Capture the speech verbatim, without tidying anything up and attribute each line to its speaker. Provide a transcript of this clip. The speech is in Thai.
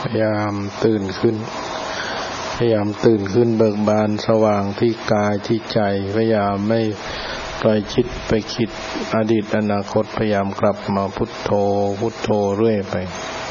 Speaker 1: พยายามตื่นขึ้นพยายามตื่นขึ้นเบิกบานสว่างที่กายที่ใจพยายามไม่ปล่อยคิดไปคิดอดีตอนาคตพยายามกลับมาพุทโธพุทโธเรื่อยไป